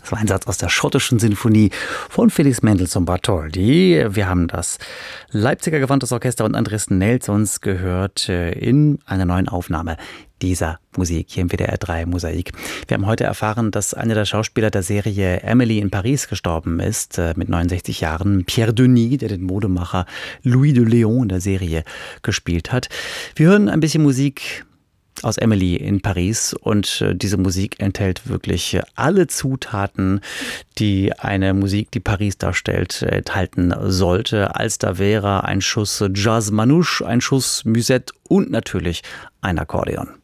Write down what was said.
Das war ein Satz aus der schottischen Sinfonie von Felix Mendelssohn Bartholdy. Wir haben das Leipziger Gewandtes Orchester und Andres Nelsons gehört in einer neuen Aufnahme dieser Musik hier im WDR 3 Mosaik. Wir haben heute erfahren, dass einer der Schauspieler der Serie Emily in Paris gestorben ist, mit 69 Jahren. Pierre Denis, der den Modemacher Louis de Léon in der Serie gespielt hat. Wir hören ein bisschen Musik aus Emily in Paris und diese Musik enthält wirklich alle Zutaten, die eine Musik, die Paris darstellt, enthalten sollte. Alster Vera, ein Schuss Jazz Manouche, ein Schuss Musette und natürlich ein Akkordeon.